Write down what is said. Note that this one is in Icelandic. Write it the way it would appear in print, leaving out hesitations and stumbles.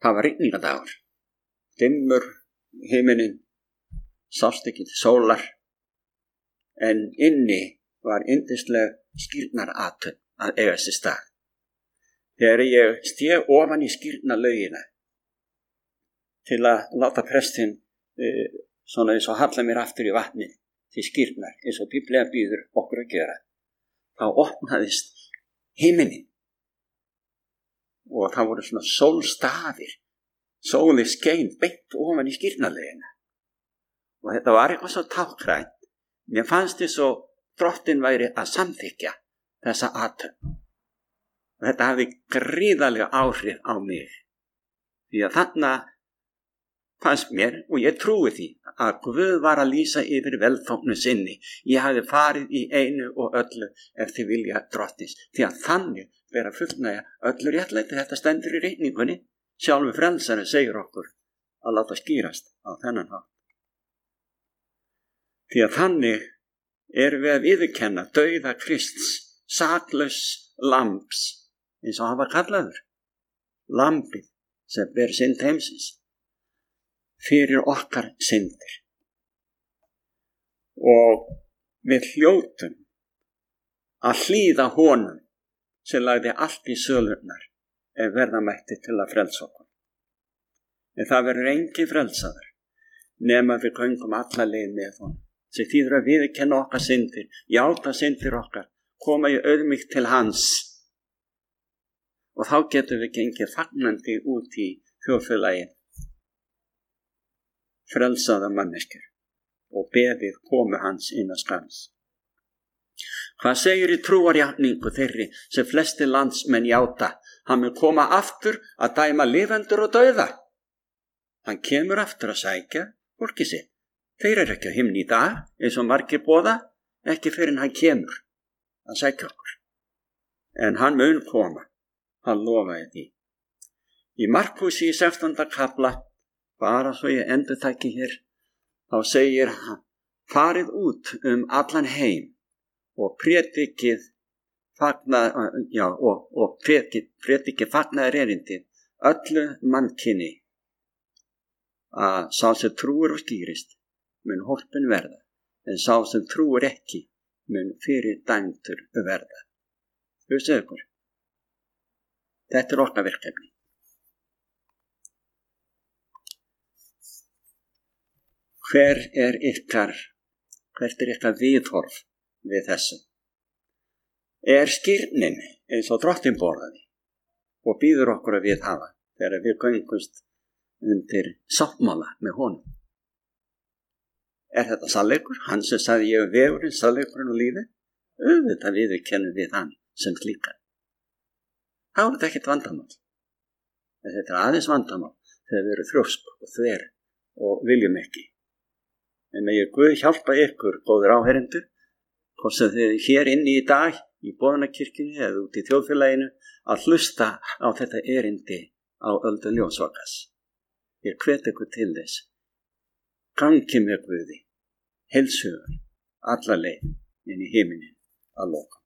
Það var rigningadagur, dimmur himinninn, sást ekki til sólar, en inni var yndisleg skírnarathöfn að eiga sér stað. Þegar ég stíg ofan í skírnarlaugina til að láta prestinn svona eins og halla mér aftur í vatni til skírnar, eins og Biblía býður okkur að gera, þá opnaðist himinninn og það voru svona sólstafir, sólið skein beint ofan í skírnarlaugina og þetta var eitthvað svo táknrænt. Mér fannst þess að Drottinn væri að samþykkja þessa athöfn. Og þetta hafði gríðarlega áhrif á mig. Því að þarna fannst mér, og ég trúi því, að Guð var að lýsa yfir velþóknun sinni. Ég hafði farið í einu og öllu eftir vilja Drottins. Því að þannig ber að fullnægja öllu réttlæti. Þetta stendur í reikningunni. Sjálfur frelsarinn segir okkur að láta skýrast á þennan hátt. Því að þannig erum við að viðurkenna dauða Krists, saklaus lambs, eins og hann var kallaður, lambið sem ber synd heimsins, fyrir okkar syndir. Og við hljótum að hlýða honum sem lagði allt í sölurnar ef verða mætti til að frelsa okkur. En það verður engin frelsaður nema við göngum alla leið með honum. Sem þýðir að viðurkenna okkar syndir, játa syndir okkar, koma í auðmýkt til hans. Og þá getum við gengið fagnandi út í þjóðfélagið, frelsaða manneskjur og beðið komu hans innan skamms. Hvað segir í trúarjátningu þeirri sem flesti landsmenn játa? Hann mun koma aftur að dæma lifendur og dauða. Hann kemur aftur að sækja fólkið sitt. Þeir eru ekki á himni í dag, eins og margir boða, ekki fyrir en hann kemur að sækja okkur. En hann mun koma, hann lofaði því. Í Markúsi í 16. kafla, bara svo ég endurtaki hér, þá segir hann, farið út allan heim og prédikið fagnaðar erindi öllu mannkyni, að sá sem trúir og skýrist mun hólpin verða, en sá sem trúir ekki mun fyrir dæmdur verða. Hugsaðu ykkur. Þetta er okkar verkefni. Hvert er ykkar viðhorf við þessu? Er skírnin eins og Drottinn boðaði og býður okkur að viðhafa þegar við göngumst undir sáttmála með honum? Er þetta sannleikur? Hann sem sagði ég vegurinn, sannleikurinn og lífið? Auðvitað viðurkennum við hann sem slíkan. Þá er þetta ekkert vandamál. En þetta er aðeins vandamál þegar við erum þrjósk og þver og viljum ekki. En megi Guð hjálpa ykkur, góðir áheyrendur, hvort sem þið hér inni í dag í boðunarkirkjunni eða út í þjóðfélaginu, að hlusta á þetta erindi á öldu ljósvakas. Ég hvet ykkur til þess. Gangi með Guði, heilsugur, alla leið inn í himinin að lokum.